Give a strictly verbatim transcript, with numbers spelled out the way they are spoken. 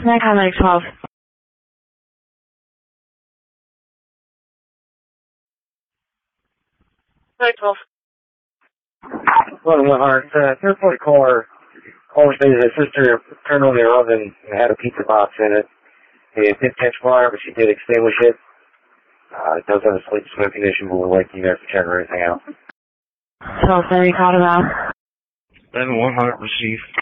Snack Highlight twelve. Highlight twelve. Well, our uh, third party caller always says his sister turned on the oven and had a pizza box in it. It did catch fire, but she did extinguish it. Uh, it does have a sleep smoke condition, but we'll wait you guys to check everything out. twelve thirty, call it out. seven one hundred, receive.